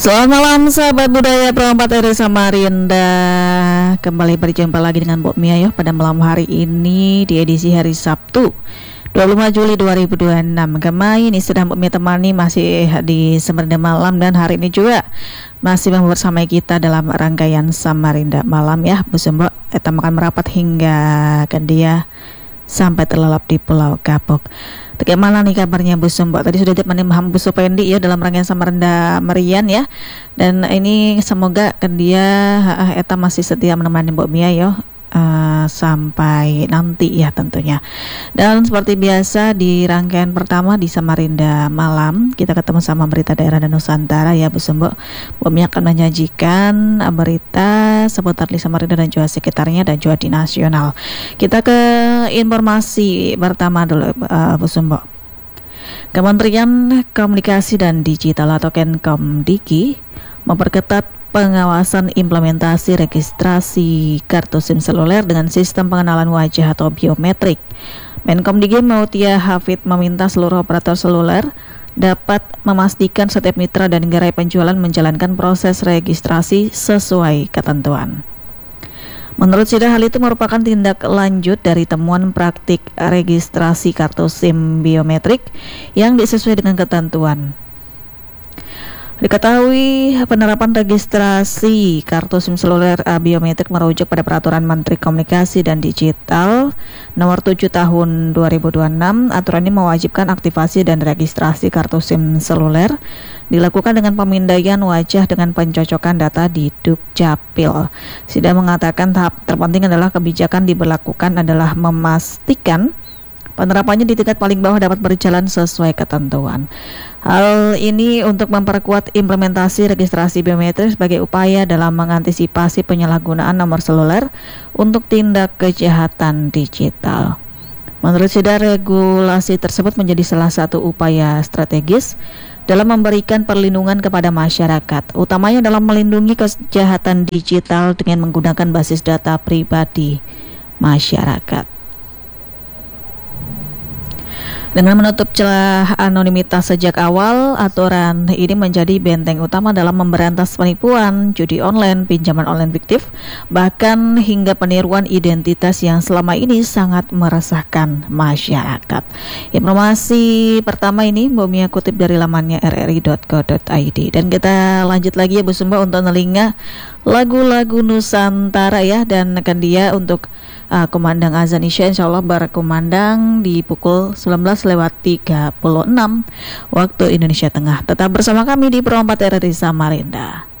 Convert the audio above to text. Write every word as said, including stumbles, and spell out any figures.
Selamat malam sahabat budaya Perempat R I Samarinda. Kembali berjumpa lagi dengan Mbok Mia ya pada malam hari ini di edisi hari Sabtu dua puluh lima Juli dua ribu dua puluh enam. Kemarin ini sedang Mbok Mia temani masih di Samarinda Malam, dan hari ini juga masih bersama kita dalam rangkaian Samarinda Malam ya. Bu Mbok kita makan merapat hingga ke dia sampai terlelap di Pulau Kapuk. Bagaimana nih kabarnya Bu Mbok? Tadi sudah ditemani Bu Supendi ya dalam rangkaian Samarinda Merian ya. Dan ini semoga kan dia uh, eta masih setia menemani Mbok Mia ya uh, sampai nanti ya tentunya. Dan seperti biasa di rangkaian pertama di Samarinda Malam kita ketemu sama berita daerah dan Nusantara ya Bu Mbok. Mbok Mia akan menyajikan berita seputar di Samarinda dan juga sekitarnya dan juga di nasional. Kita ke informasi pertama dulu uh, Bu Mbok. Kementerian Komunikasi dan Digital atau Kenkomdiki memperketat pengawasan implementasi registrasi kartu SIM seluler dengan sistem pengenalan wajah atau biometrik. Menkomdiki Mautia Hafid meminta seluruh operator seluler dapat memastikan setiap mitra dan gerai penjualan menjalankan proses registrasi sesuai ketentuan. Menurut Sida, hal itu merupakan tindak lanjut dari temuan praktik registrasi kartu SIM biometrik yang disesuai dengan ketentuan. Diketahui penerapan registrasi kartu SIM seluler uh, biometrik merujuk pada Peraturan Menteri Komunikasi dan Digital Nomor tujuh Tahun dua ribu dua puluh enam. Aturan ini mewajibkan aktivasi dan registrasi kartu SIM seluler dilakukan dengan pemindaian wajah dengan pencocokan data di Dukcapil. Sida mengatakan tahap terpenting adalah kebijakan diberlakukan adalah memastikan penerapannya di tingkat paling bawah dapat berjalan sesuai ketentuan. Hal ini untuk memperkuat implementasi registrasi biometrik sebagai upaya dalam mengantisipasi penyalahgunaan nomor seluler untuk tindak kejahatan digital. Menurut Sida, regulasi tersebut menjadi salah satu upaya strategis dalam memberikan perlindungan kepada masyarakat, utamanya dalam melindungi kejahatan digital dengan menggunakan basis data pribadi masyarakat. Dengan menutup celah anonimitas sejak awal, aturan ini menjadi benteng utama dalam memberantas penipuan, judi online, pinjaman online fiktif, bahkan hingga peniruan identitas yang selama ini sangat meresahkan masyarakat. Informasi pertama ini Mbok Mia kutip dari lamannya r r i dot co dot i d. Dan kita lanjut lagi ya Bu Mbok untuk nelinga lagu-lagu Nusantara ya, dan akan dia untuk Uh, kumandang azan Isya insyaallah berkumandang di pukul sembilan belas lewat tiga puluh enam waktu Indonesia Tengah. Tetap bersama kami di Perempat R I Samarinda.